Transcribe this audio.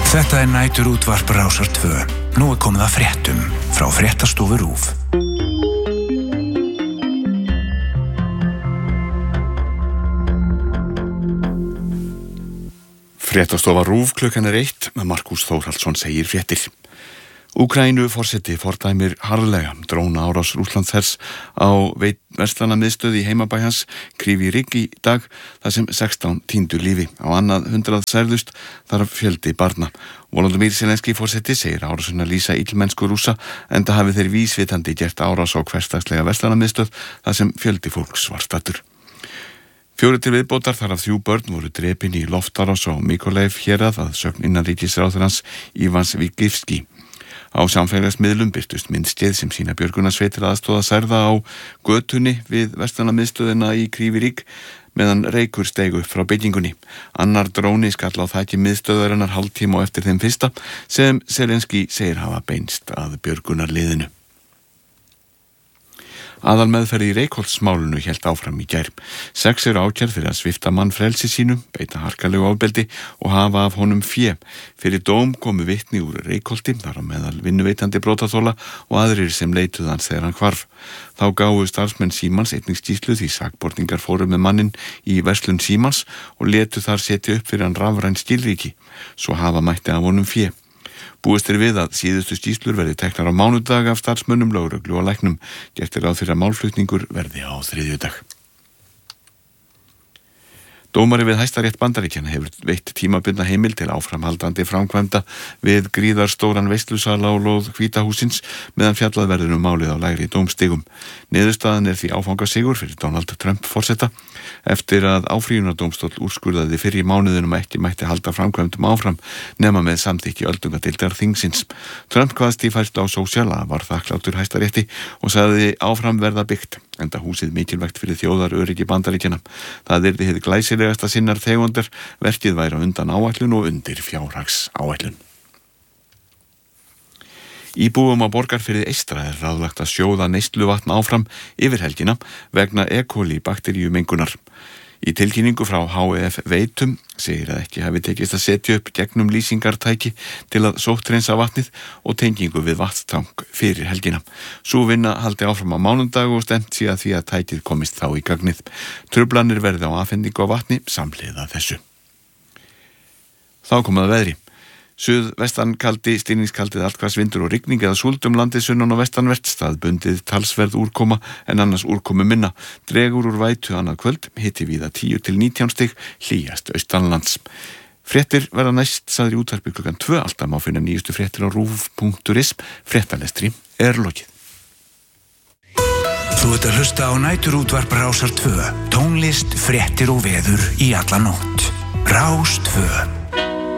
Þetta næturútvarp Rásar 2. Nú komið að fréttum frá Fréttastofu RÚV. Fréttastofa RÚV klukkan 1 með Markús Þórhallsson segir fréttir. Úkraínu forseti fordæmir harðlega dróna árás Rússlandshers á verslunarmiðstöð í heimabæ hans Kryvyi Rih í dag þar sem 16 týndu lífi. Á annað 100 særðust, þar fjöldi barna. Volodymyr Zelenský forseti segir árásina lýsa illmennsku Rússa enda hafi þeir vísvitandi gert árás á hversdagslega verslunarmiðstöð þar sem fjöldi fólks var staddur. 4 til viðbótar þar af 3 börn voru drepin í loftárás á Mykolaiv hérað að sögn innanríkisráðherrans Ívans Vigilski. Á samfélagsmiðlum birtust myndskeið sem sýna björgunarsveitir aðstoða særða á götunni við verslunarmiðstöðina í Kryvyi Rih meðan reykur steig upp frá byggingunni. Annar dróni skall á þaki miðstöðarinnar hálftíma á eftir þeim fyrsta sem Zelenský segir hafa beinst að björgunarliðinu. Aðalmeðferð í Reykholtsmálinu hélt áfram í gær. 6 eru ákærð fyrir að svipta mann frelsi sínu, beita harkalegu ofbeldi og hafa af honum fé. Fyrir dóm komu vitni úr Reykholti, þar á meðal vinnuveitandi brotaþola og aðrir sem leituðu hans þegar hann hvarf. Þá gáfu starfsmenn Símans einnig skýrslu því sakborningar fóru með mannin í verslun Símans og létu þar setja upp fyrir hann rafræn skilríki, svo hafa mætti af honum fé. Búist við að síðustu skýrslur verði teknar á mánudag af starfsmönnum, lögreglu og læknum. Gert ráð fyrir að málflutningur verði á þriðjudag. Dómari við Hæstarétt Bandaríkjanna hefur veitt tímabundna heimild til áframhaldandi framkvæmda við gríðarstóran veislusal á lóð Hvíta hússins meðan fjallað verður málið á lægri dómstigum. Niðurstaðan fyrir áfangasigur fyrir Donald Trump forseta eftir að áfrýjunardómstóll úrskurðaði fyrr í mánuðinum að ekki mætti halda framkvæmdum áfram nema með samþykki öldungadeildar þingsins. Trump kvaðst í færslu á sósíala var þakklátur Hæstarétti og sagði áfram verða byggt, enda húsið mikilvægt fyrir þjóðaröryggi Bandaríkjanna. Það yrði hið glæsilegasta sinnar tegundar, verkið væri á undan áætlun og undir fjárhagsáætlun. Íbúum á Borgarfirði eystra ráðlagt að sjóða neysluvatn áfram yfir helgina vegna E. coli bakteríumengunar. Í tilkynningu frá HF Veitum segir að ekki hafi tekist að setja upp gegnum lýsingartæki til að sótthreinsa vatnið og tengingu við vatnstang fyrir helgina. Sú vinna haldi áfram á mánudag og stefnt sé að því að tækið komist þá í gagnið. Truflanir verði á afhendingu á vatni samhliða þessu. Þá kom að veðri. Suðvestan kaldi, stinningskaldið allhvassvindur og rigning eða súld landið sunnan og vestanvert, staðbundið talsverð úrkoma en annars úrkomu minna. Dregur úr vætu annað kvöld, hiti víða 10 til 19 stig, hlýjast austanlands. Fréttir verða næst sagðir í útvarpi klukkan 2, alltaf má finna nýjustu fréttir á ruv.is. Fréttalestri lokið. Þú ert að hlusta á næturútvarp Rásar 2. Tónlist, fréttir og veður í alla nótt. Rás 2.